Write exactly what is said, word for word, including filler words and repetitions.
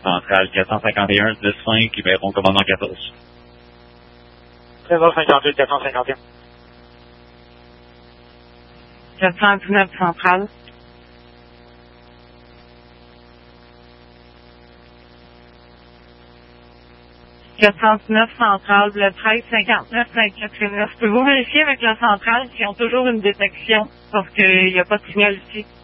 Centrale quatre cent cinquante et un, dix cinq, libérons commandement quatorze. treize cinquante-huit, quatre cent cinquante et un. quatre cent dix-neuf centrale. quatre cent dix-neuf centrale, le treize cinquante-neuf Sainte-Catherine. Pouvez-vous vérifier avec la centrale s'ils ont toujours une détection? Parce qu'il n'y a pas de signal ici.